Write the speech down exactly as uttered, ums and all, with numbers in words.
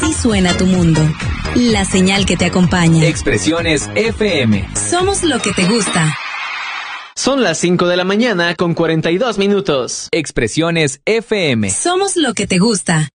Así suena tu mundo. La señal que te acompaña. Expresiones F M. Somos lo que te gusta. Son las cinco de la mañana con cuarenta y dos minutos. Expresiones F M. Somos lo que te gusta.